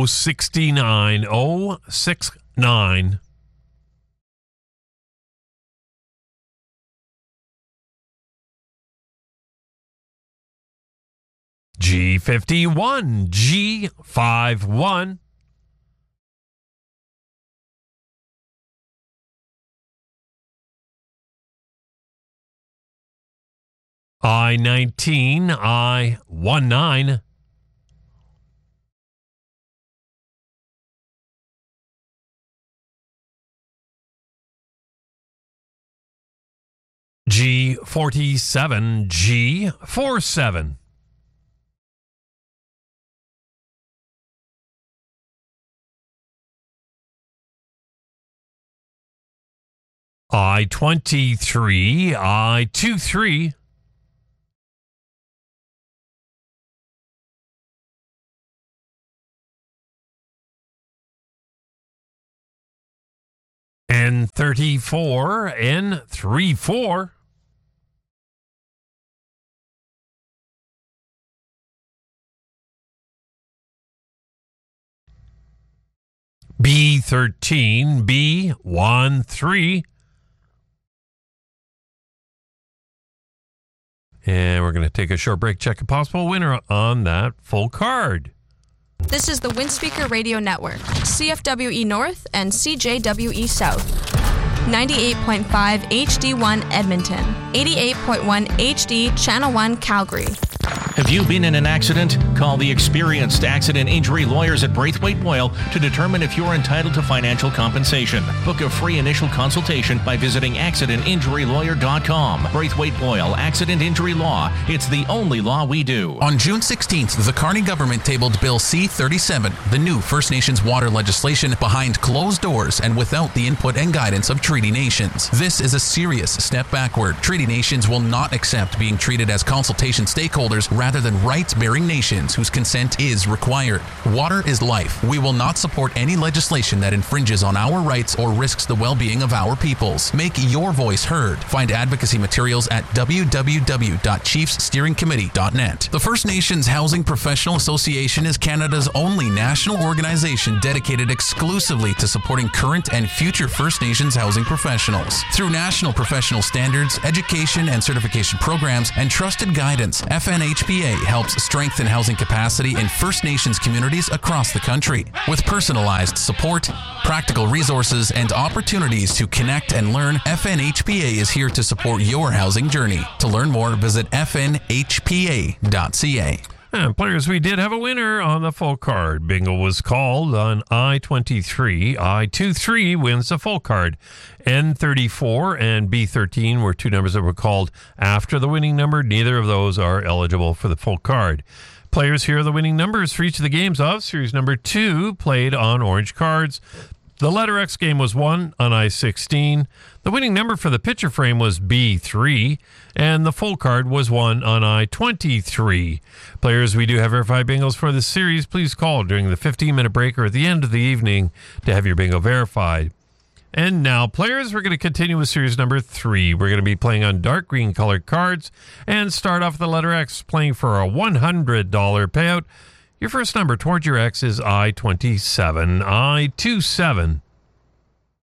069 069. G51 G51. I-19 I-19. G47 G47. I-23 I-23. N34 N34. B13 B13. And we're going to take a short break, check a possible winner on that full card. This is the Windspeaker Radio Network, CFWE North and CJWE South. 98.5 HD1 Edmonton, 88.1 HD Channel 1 Calgary. Have you been in an accident? Call the experienced accident injury lawyers at Braithwaite Boyle to determine if you're entitled to financial compensation. Book a free initial consultation by visiting accidentinjurylawyer.com. Braithwaite Boyle Accident Injury Law. It's the only law we do. On June 16th, the Kearney government tabled Bill C-37, the new First Nations water legislation behind closed doors and without the input and guidance of Treaty Nations. This is a serious step backward. Treaty Nations will not accept being treated as consultation stakeholders rather than rights-bearing nations whose consent is required. Water is life. We will not support any legislation that infringes on our rights or risks the well-being of our peoples. Make your voice heard. Find advocacy materials at www.chiefssteeringcommittee.net. The First Nations Housing Professional Association is Canada's only national organization dedicated exclusively to supporting current and future First Nations housing professionals. Through national professional standards, education and certification programs, and trusted guidance, FNHPA helps strengthen housing capacity in First Nations communities across the country. With personalized support, practical resources, and opportunities to connect and learn, FNHPA is here to support your housing journey. To learn more, visit fnhpa.ca. And players, we did have a winner on the full card. Bingo was called on I-23. I-23 wins the full card. N34 and B13 were two numbers that were called after the winning number. Neither of those are eligible for the full card. Players, here are the winning numbers for each of the games of Series number 2 played on orange cards. The letter X game was 1 on I-16. The winning number for the picture frame was B3, and the full card was 1 on I-23. Players, we do have verified bingos for this series. Please call during the 15-minute break or at the end of the evening to have your bingo verified. And now, players, we're going to continue with series number 3. We're going to be playing on dark green colored cards and start off with the letter X, playing for a $100 payout. Your first number towards your X is I-27. I-27.